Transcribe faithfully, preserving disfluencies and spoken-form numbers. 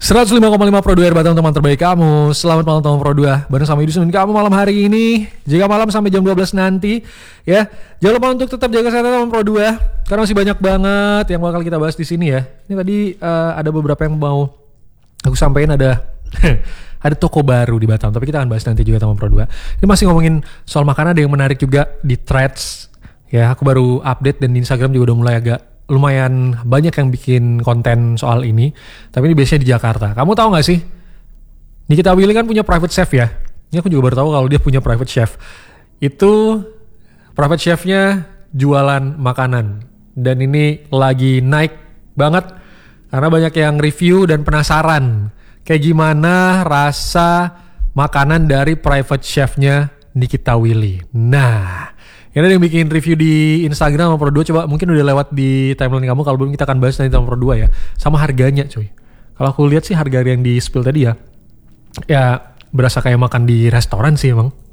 seratus lima koma lima Pro dua Air Batam, teman terbaik kamu. Selamat malam teman Pro dua. Bareng sama Yudis dan kamu malam hari ini. Jika malam sampai jam dua belas nanti ya. Jangan lupa untuk tetap jaga kesehatan teman Pro dua, karena masih banyak banget yang bakal kita bahas di sini ya. Ini tadi uh, ada beberapa yang mau aku sampaikan, ada ada toko baru di Batam, tapi kita akan bahas nanti juga teman Pro dua. Ini masih ngomongin soal makanan, ada yang menarik juga di Threads. Ya, aku baru update dan di Instagram juga udah mulai agak lumayan banyak yang bikin konten soal ini, tapi ini biasanya di Jakarta. Kamu tahu nggak sih, Nikita Willy kan punya private chef ya. Ini aku juga baru tahu kalau dia punya private chef. Itu private chefnya jualan makanan, dan ini lagi naik banget karena banyak yang review dan penasaran kayak gimana rasa makanan dari private chefnya Nikita Willy. Nah, ini ada yang bikin review di Instagram sama Pro dua, coba mungkin udah lewat di timeline kamu, kalau belum kita akan bahas nanti sama Pro dua ya. Sama harganya cuy. Kalau aku lihat sih harga yang di spill tadi ya, ya berasa kayak makan di restoran sih emang.